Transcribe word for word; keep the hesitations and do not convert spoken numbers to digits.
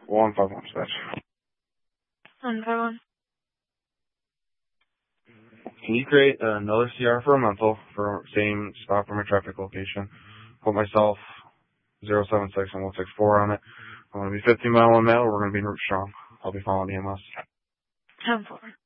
one five one dispatch. one five one. Can you create another C R for a mental for same spot for my traffic location? Put myself zero seven six and one six four on it. I'm going to be fifteen mile one mile. We're going to be in Route Strong. I'll be following E M S. ten four.